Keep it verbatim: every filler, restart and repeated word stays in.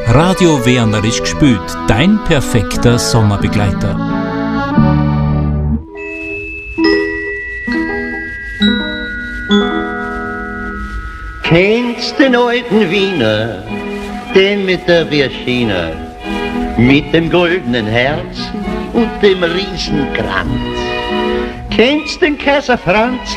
Radio Wernerisch gespült, dein perfekter Sommerbegleiter. Kennst den alten Wiener, den mit der Virginia, mit dem goldenen Herz und dem Riesenkranz? Kennst den Kaiser Franz,